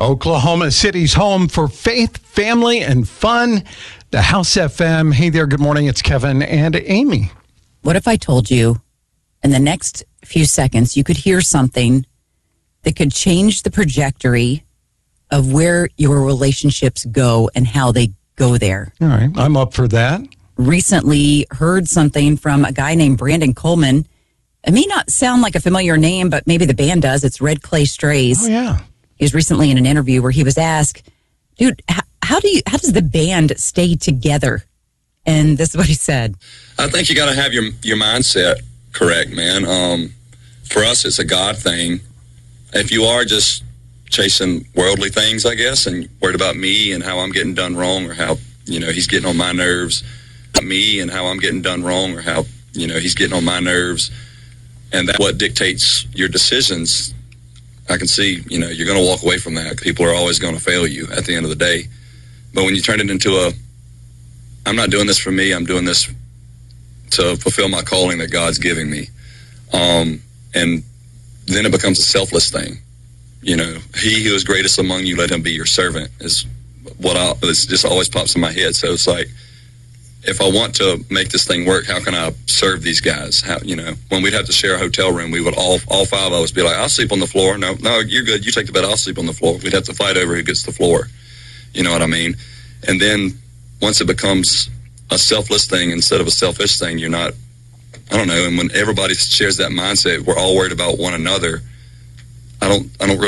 Oklahoma City's home for faith, family, and fun. The House FM. Hey there, good morning. It's Kevin and Amy. What if I told you in the next few seconds you could hear something that could change the trajectory of where your relationships go and how they go there? All right, I'm up for that. Recently heard something from a guy named Brandon Coleman. It may not sound like a familiar name, but maybe the band does. It's Red Clay Strays. Oh, yeah. He was recently in an interview where he was asked, dude, how does the band stay together? And this is what he said. I think you got to have your mindset correct, man. For us, it's a God thing. If you are just chasing worldly things, I guess, and worried about me and how I'm getting done wrong or how, he's getting on my nerves, me and how I'm getting done wrong or how, he's getting on my nerves, and that's what dictates your decisions, I can see, you're going to walk away from that. People are always going to fail you at the end of the day. But when you turn it into I'm not doing this for me, I'm doing this to fulfill my calling that God's giving me. And then it becomes a selfless thing. He who is greatest among you, let him be your servant, is this just always pops in my head. So it's like, if I want to make this thing work, how can I serve these guys? How, when we'd have to share a hotel room, we would all five of us be like, I'll sleep on the floor. No, you're good. You take the bed. I'll sleep on the floor. We'd have to fight over who gets the floor. You know what I mean? And then once it becomes a selfless thing instead of a selfish thing, you're not, I don't know. And when everybody shares that mindset, we're all worried about one another. I don't really